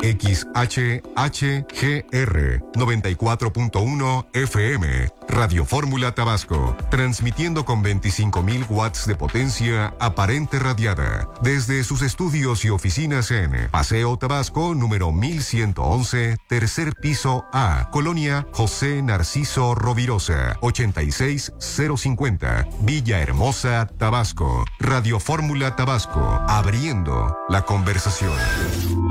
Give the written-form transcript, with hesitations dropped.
XHHGR 94.1 FM, Radio Fórmula Tabasco, transmitiendo con 25.000 watts de potencia aparente radiada desde sus estudios y oficinas en Paseo Tabasco número 1111, tercer piso A, Colonia José Narciso Rovirosa, 86050, Villahermosa, Tabasco. Radio Fórmula Tabasco, abriendo la conversación.